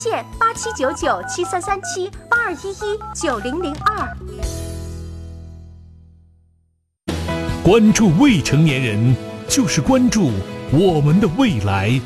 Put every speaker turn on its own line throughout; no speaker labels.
线8799733782119002。
关注未成年人，就是关注我们的未来。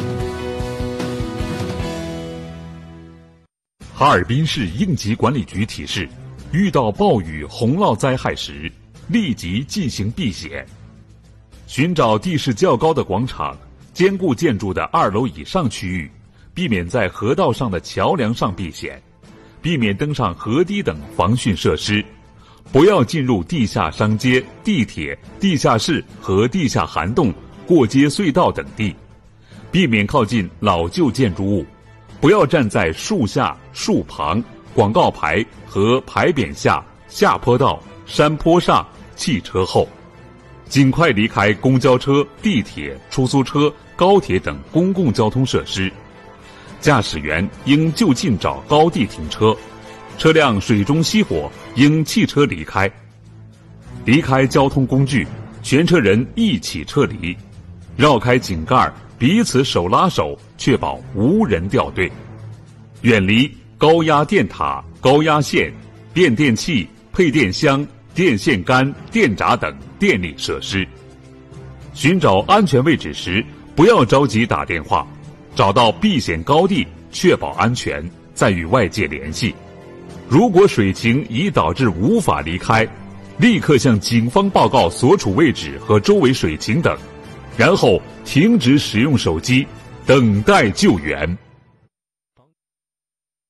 哈尔滨市应急管理局提示：遇到暴雨、洪涝灾害时，立即进行避险。寻找地势较高的广场、坚固建筑的2楼以上区域，避免在河道上的桥梁上避险，避免登上河堤等防汛设施。不要进入地下商街、地铁、地下室和地下涵洞、过街隧道等地，避免靠近老旧建筑物，不要站在树下、树旁、广告牌和牌匾下、下坡道、山坡上、汽车后，尽快离开公交车、地铁、出租车、高铁等公共交通设施。驾驶员应就近找高地停车，车辆水中熄火应弃车离开。离开交通工具，全车人一起撤离，绕开井盖，彼此手拉手，确保无人掉队。远离高压电塔、高压线、变电器、配电箱、电线杆、电闸等电力设施。寻找安全位置时，不要着急打电话，找到避险高地，确保安全，再与外界联系。如果水情已导致无法离开，立刻向警方报告所处位置和周围水情等，然后停止使用手机，等待救援。